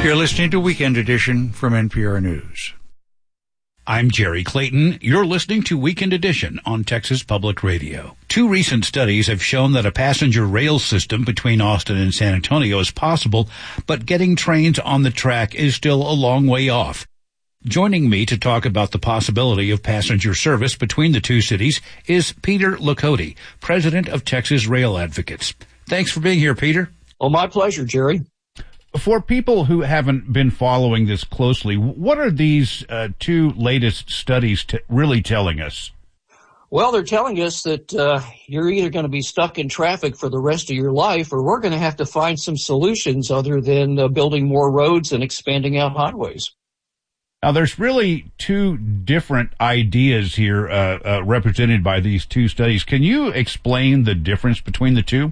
You're listening to Weekend Edition from NPR News. I'm Jerry Clayton. You're listening to Weekend Edition on Texas Public Radio. 2 recent studies have shown that a passenger rail system between Austin and San Antonio is possible, but getting trains on the track is still a long way off. Joining me to talk about the possibility of passenger service between the 2 cities is Peter Lakota, president of Texas Rail Advocates. Thanks for being here, Peter. Oh, my pleasure, Jerry. For people who haven't been following this closely, what are these 2 latest studies really telling us? Well, they're telling us that you're either going to be stuck in traffic for the rest of your life, or we're going to have to find some solutions other than building more roads and expanding out highways. Now, there's really 2 different ideas here represented by these 2 studies. Can you explain the difference between the 2?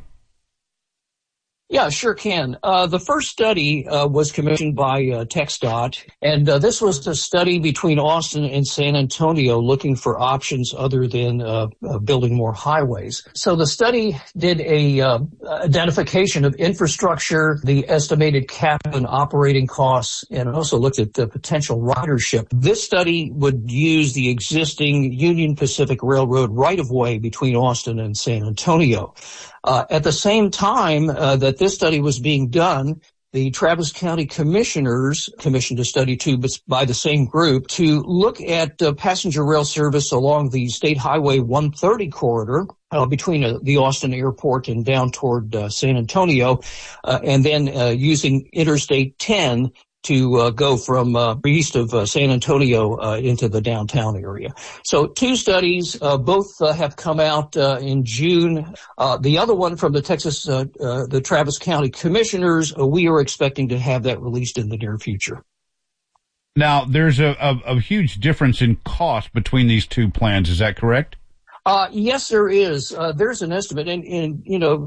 Yeah, sure can. The first study was commissioned by TxDOT, and this was a study between Austin and San Antonio looking for options other than building more highways. So the study did a identification of infrastructure, the estimated cap and operating costs, and also looked at the potential ridership. This study would use the existing Union Pacific Railroad right-of-way between Austin and San Antonio. At the same time that this study was being done, the Travis County Commissioners commissioned a study too, but by the same group, to look at passenger rail service along the State Highway 130 corridor between the Austin airport and down toward San Antonio, and then using Interstate 10 to go from east of San Antonio into the downtown area. So 2 studies, both have come out in June. The other one from the the Travis County Commissioners, we are expecting to have that released in the near future. Now, there's a huge difference in cost between these 2 plans. Is that correct? Yes, there is. There's an estimate, and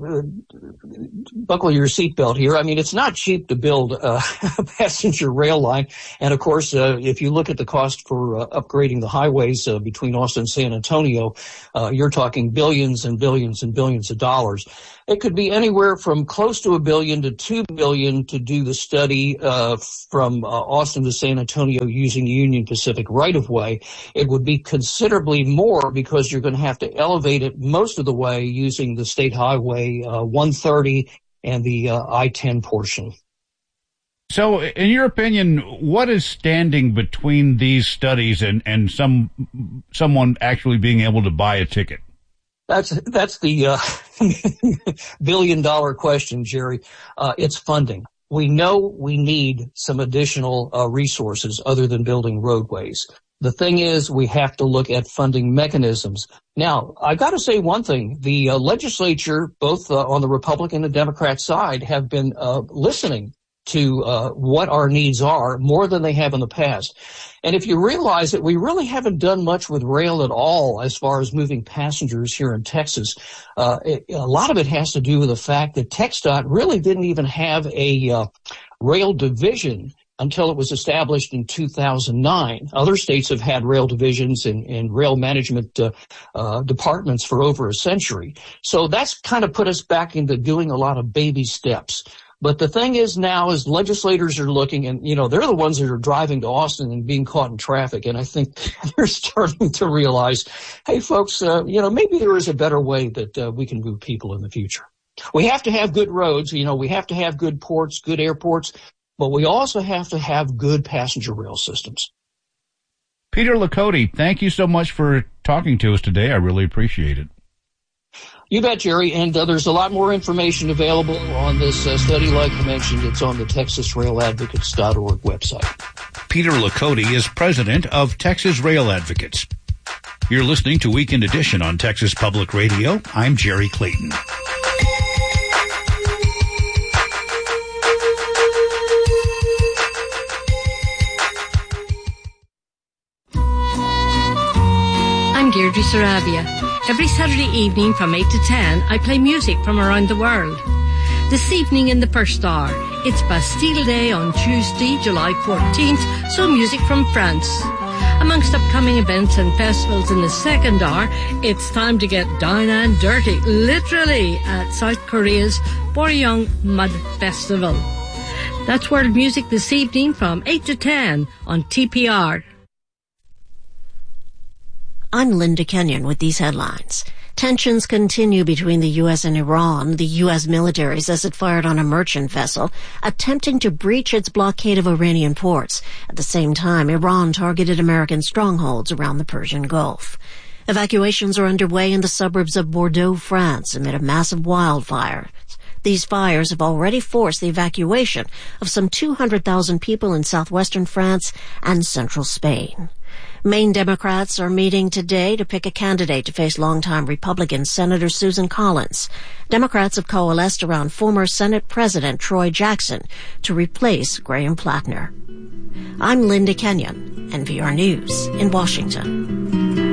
buckle your seatbelt here. I mean, it's not cheap to build a passenger rail line. And of course, if you look at the cost for upgrading the highways between Austin and San Antonio, you're talking billions and billions and billions of dollars. It could be anywhere from close to $1 billion to $2 billion to do the study from Austin to San Antonio using Union Pacific right-of-way. It would be considerably more because you're going to have to elevate it most of the way using the State Highway 130 and the I-10 portion. So, in your opinion, what is standing between these studies and someone actually being able to buy a ticket? That's the $1 billion question, Jerry. It's funding. We know we need some additional resources other than building roadways. The thing is, we have to look at funding mechanisms. Now, I've got to say one thing. The legislature, both on the Republican and Democrat side, have been listening to what our needs are more than they have in the past. And if you realize that we really haven't done much with rail at all as far as moving passengers here in Texas, a lot of it has to do with the fact that TxDOT really didn't even have a rail division until it was established in 2009. Other states have had rail divisions and rail management departments for over a century. So that's kind of put us back into doing a lot of baby steps. But the thing is now is legislators are looking and, they're the ones that are driving to Austin and being caught in traffic. And I think they're starting to realize, hey, folks, maybe there is a better way that we can move people in the future. We have to have good roads. We have to have good ports, good airports, but we also have to have good passenger rail systems. Peter Lakota, thank you so much for talking to us today. I really appreciate it. You bet, Jerry. And there's a lot more information available on this study. Like I mentioned, it's on the TexasRailAdvocates.org website. Peter Lakota is president of Texas Rail Advocates. You're listening to Weekend Edition on Texas Public Radio. I'm Jerry Clayton. I'm Deirdre Sarabia. Every Saturday evening from 8 to 10, I play music from around the world. This evening in the first hour, it's Bastille Day on Tuesday, July 14th, so music from France. Amongst upcoming events and festivals in the second hour, it's time to get down and dirty, literally, at South Korea's Boryong Mud Festival. That's World Music this evening from 8 to 10 on TPR. I'm Linda Kenyon with these headlines. Tensions continue between the U.S. and Iran. The U.S. military says it fired on a merchant vessel attempting to breach its blockade of Iranian ports. At the same time, Iran targeted American strongholds around the Persian Gulf. Evacuations are underway in the suburbs of Bordeaux, France, amid a massive wildfire. These fires have already forced the evacuation of some 200,000 people in southwestern France and central Spain. Maine Democrats are meeting today to pick a candidate to face longtime Republican Senator Susan Collins. Democrats have coalesced around former Senate President Troy Jackson to replace Graham Plattner. I'm Linda Kenyon, NPR News in Washington.